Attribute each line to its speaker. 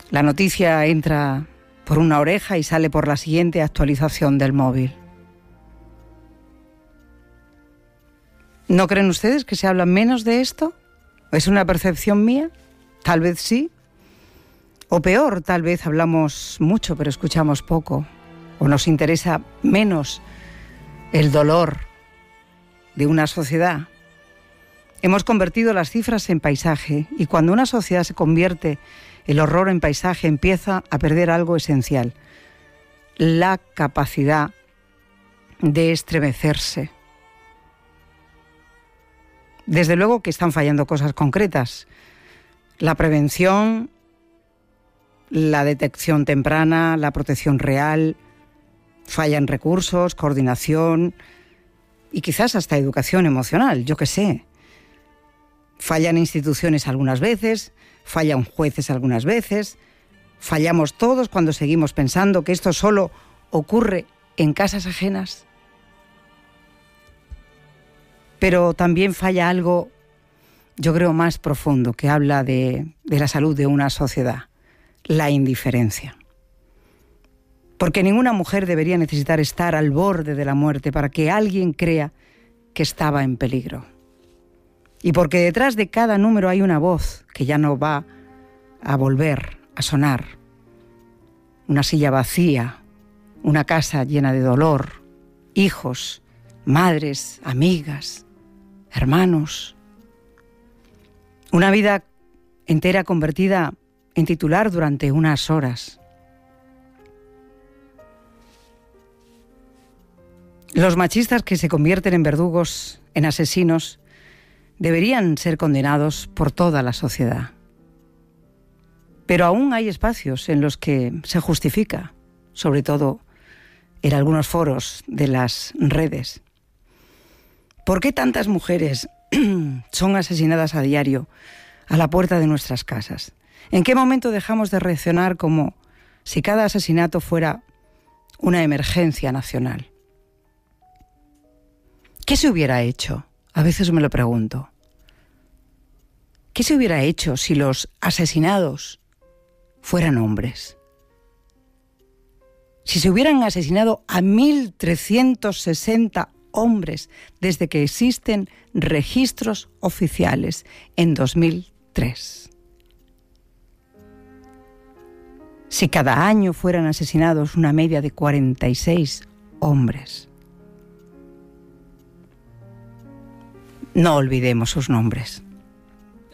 Speaker 1: La noticia entra por una oreja y sale por la siguiente actualización del móvil. ¿No creen ustedes que se habla menos de esto? ¿Es una percepción mía? Tal vez sí. O peor, tal vez hablamos mucho pero escuchamos poco. O nos interesa menos el dolor de una sociedad. Hemos convertido las cifras en paisaje y cuando una sociedad se convierte el horror en paisaje empieza a perder algo esencial: la capacidad de estremecerse. Desde luego que están fallando cosas concretas. La prevención, la detección temprana, la protección real, fallan recursos, coordinación y quizás hasta educación emocional, yo qué sé. Fallan instituciones algunas veces, fallan jueces algunas veces, fallamos todos cuando seguimos pensando que esto solo ocurre en casas ajenas. Pero también falla algo, yo creo, más profundo, que habla de la salud de una sociedad: la indiferencia. Porque ninguna mujer debería necesitar estar al borde de la muerte para que alguien crea que estaba en peligro. Y porque detrás de cada número hay una voz que ya no va a volver a sonar. Una silla vacía, una casa llena de dolor, hijos, madres, amigas, hermanos. Una vida entera convertida en titular durante unas horas. Los machistas que se convierten en verdugos, en asesinos, deberían ser condenados por toda la sociedad. Pero aún hay espacios en los que se justifica, sobre todo en algunos foros de las redes. ¿Por qué tantas mujeres son asesinadas a diario a la puerta de nuestras casas? ¿En qué momento dejamos de reaccionar como si cada asesinato fuera una emergencia nacional? ¿Qué se hubiera hecho? A veces me lo pregunto. ¿Qué se hubiera hecho si los asesinados fueran hombres? Si se hubieran asesinado a 1.360 hombres desde que existen registros oficiales en 2003. Si cada año fueran asesinados una media de 46 hombres. No olvidemos sus nombres.